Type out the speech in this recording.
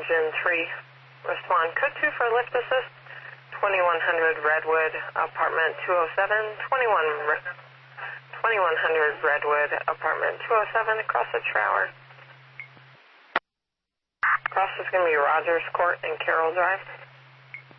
Engine 3, respond. Code 2 for lift assist. 2100 Redwood, apartment 207. 2100 Redwood, apartment 207, across the Trower. Cross is going to be Rogers Court and Carroll Drive.